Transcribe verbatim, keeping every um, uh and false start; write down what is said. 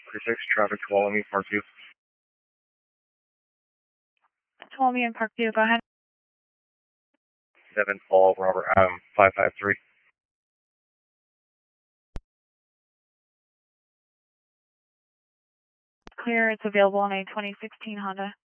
six, traffic Tuolumne, Parkview. Tuolumne and Parkview, go ahead. seven, Paul, Robert, Adam, five five three. Clear, it's available on a twenty sixteen Honda.